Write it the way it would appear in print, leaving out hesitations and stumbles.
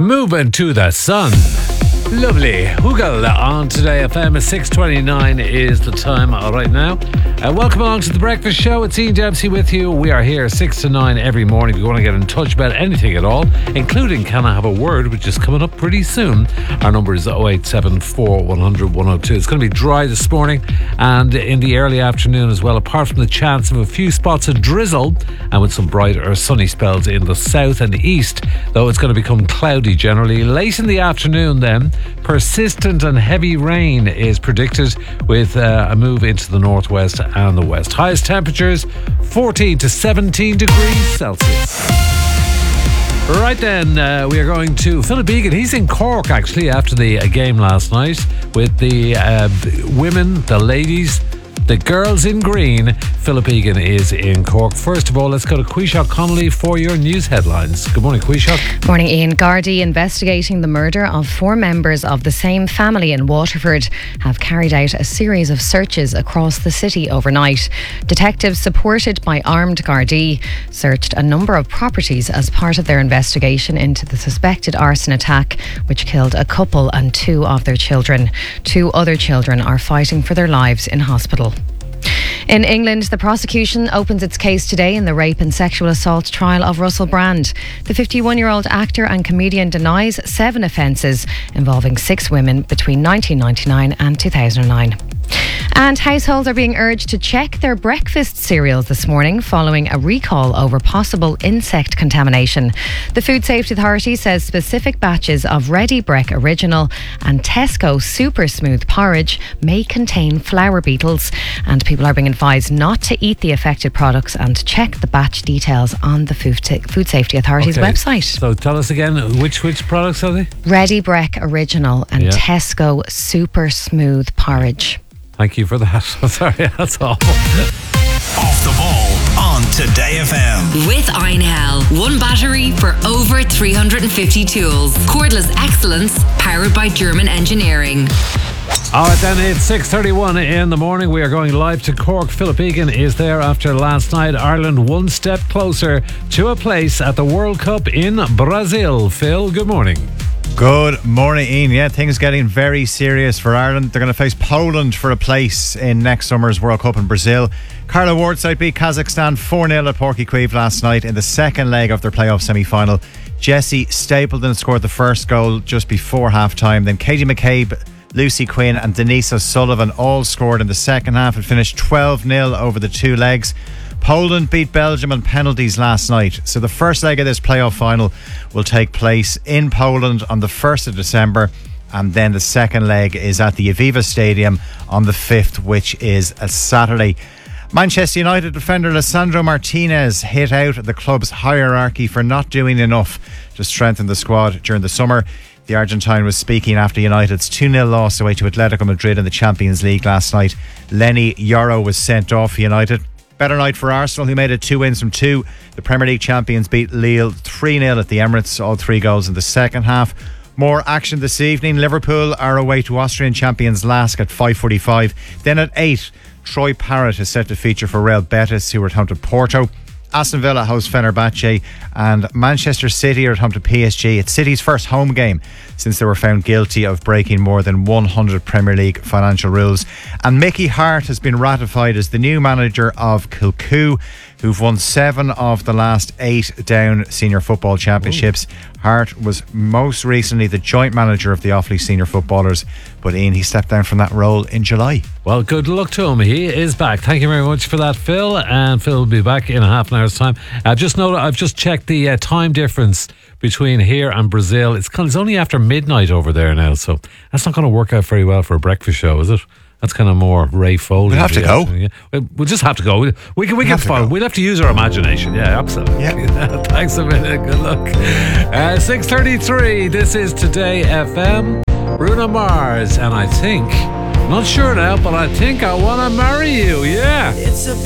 Moving to the sun. Lovely. Hoogle on Today FM at 6:29 is the time right now. Welcome along to The Breakfast Show. It's Ian Dempsey with you. We are here 6 to 9 every morning. If you want to get in touch about anything at all, including Can I Have a Word, which is coming up pretty soon. Our number is 0874 100 102. It's going to be dry this morning and in the early afternoon as well, apart from the chance of a few spots of drizzle and with some bright or sunny spells in the south and east, though it's going to become cloudy generally. Late in the afternoon then, persistent and heavy rain is predicted with a move into the northwest and the west. Highest temperatures 14 to 17 degrees Celsius. Right then, we are going to Philip Egan. He's in Cork actually after the game last night with the women, the ladies, the girls in green. Philip Egan is in Cork. First of all, let's go to Quishok Connolly for your news headlines. Good morning, Quishok. Morning, Ian. Gardaí investigating the murder of 4 members of the same family in Waterford have carried out a series of searches across the city overnight. Detectives supported by armed Gardaí searched a number of properties as part of their investigation into the suspected arson attack which killed a couple and 2 of their children. 2 other children are fighting for their lives in hospital. In England, the prosecution opens its case today in the rape and sexual assault trial of Russell Brand. The 51-year-old actor and comedian denies 7 offences involving 6 women between 1999 and 2009. And households are being urged to check their breakfast cereals this morning following a recall over possible insect contamination. The Food Safety Authority says specific batches of Ready Brek Original and Tesco Super Smooth porridge may contain flour beetles, and people are being advised not to eat the affected products and to check the batch details on the Food Safety Authority's website. So tell us again, which products are they? Ready Brek Original and Tesco Super Smooth porridge. Thank you for that. Sorry, that's awful. Off the ball on Today FM. With Einhell. One battery for over 350 tools. Cordless excellence powered by German engineering. All right then, it's 6:31 in the morning. We are going live to Cork. Philip Egan is there after last night. Ireland one step closer to a place at the World Cup in Brazil. Phil, good morning. Good morning, Ian. Yeah, things getting very serious for Ireland. They're going to face Poland for a place in next summer's World Cup in Brazil. Carla Wardside beat Kazakhstan 4-0 at Porky Queeve last night in the second leg of their playoff semi-final. Jessie Stapleton scored the first goal just before half-time. Then Katie McCabe, Lucy Quinn and Denise O'Sullivan all scored in the second half. It finished 12-0 over the 2 legs. Poland beat Belgium on penalties last night. So the first leg of this playoff final will take place in Poland on the 1st of December. And then the second leg is at the Aviva Stadium on the 5th, which is a Saturday. Manchester United defender Lisandro Martinez hit out the club's hierarchy for not doing enough to strengthen the squad during the summer. The Argentine was speaking after United's 2-0 loss away to Atletico Madrid in the Champions League last night. Lenny Yoro was sent off for United. Better night for Arsenal, who made it 2 wins from 2. The Premier League champions beat Lille 3-0 at the Emirates, all 3 goals in the second half. More action this evening. Liverpool are away to Austrian champions Lask at 5:45. Then at 8, Troy Parrott is set to feature for Real Betis, who are at home to Porto. Aston Villa host Fenerbahce, and Manchester City are at home to PSG. It's City's first home game since they were found guilty of breaking more than 100 Premier League financial rules. And Mickey Harte has been ratified as the new manager of Kilcoo, who've won 7 of the last 8 Down Senior Football Championships. Harte was most recently the joint manager of the Offaly Senior Footballers, but Ian, he stepped down from that role in July. Well, good luck to him. He is back. Thank you very much for that, Phil. And Phil will be back in a half an hour's time. I've just checked the time difference between here and Brazil. It's only after midnight over there now, so that's not going to work out very well for a breakfast show, is it? That's kind of more Ray Foley. We'll have to go. Yeah. We'll just have to go. We can follow. We'll have to use our imagination. Yeah, absolutely. Yeah. Thanks a minute. Good luck. 6:33. This is Today FM. Bruno Mars, and I'm not sure now, but I think I want to marry you. Yeah.